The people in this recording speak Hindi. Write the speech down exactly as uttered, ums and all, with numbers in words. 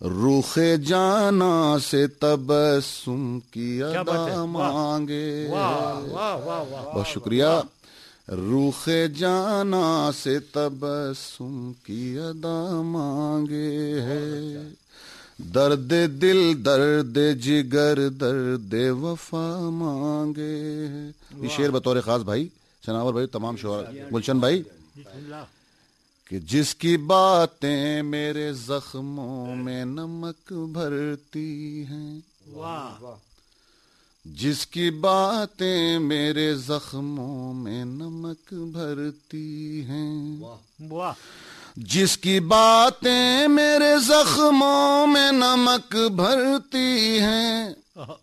रूखे जाना से तबस्सुम की अदा मांगे। बहुत शुक्रिया। रूखे जाना से तबस्सुम की अदा मांगे है, दर्द दिल दर्द जिगर दर्द वफा मांगे है। ये शेर बतौर खास भाई सनावर भाई, तमाम शोहर, गुलशन भाई, कि जिसकी बातें मेरे जख्मों में नमक भरती हैं, जिसकी बातें मेरे जख्मों में नमक भरती हैं, जिसकी बातें मेरे जख्मों में नमक भरती हैं,